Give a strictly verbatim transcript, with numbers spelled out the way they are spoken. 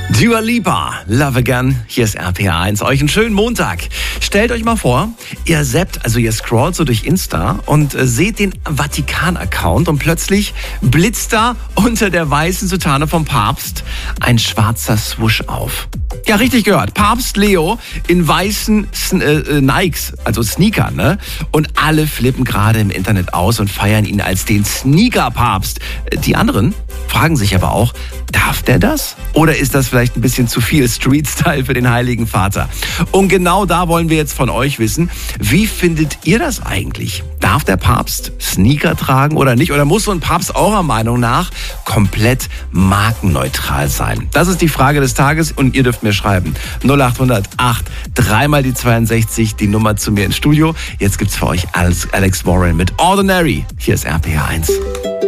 Dua Lipa, Love Again, hier ist R P R eins. Euch einen schönen Montag. Stellt euch mal vor, ihr zappt, also ihr scrollt so durch Insta und äh, seht den Vatikan-Account und plötzlich blitzt da unter der weißen Soutane vom Papst ein schwarzer Swoosh auf. Ja, richtig gehört. Papst Leo in weißen Sn- äh, Nikes, also Sneakern, ne? Und alle flippen gerade im Internet aus und feiern ihn als den Sneaker-Papst. Die anderen fragen sich aber auch, darf der das? Oder ist das vielleicht ein bisschen zu viel Street-Style für den Heiligen Vater? Und genau da wollen wir jetzt von euch wissen, wie findet ihr das eigentlich? Darf der Papst Sneaker tragen oder nicht? Oder muss so ein Papst eurer Meinung nach komplett markenneutral sein? Das ist die Frage des Tages und ihr dürft mir schreiben. null acht null null acht, dreimal die zweiundsechzig, die Nummer zu mir ins Studio. Jetzt gibt's für euch Alex Warren mit Ordinary. Hier ist R P R eins.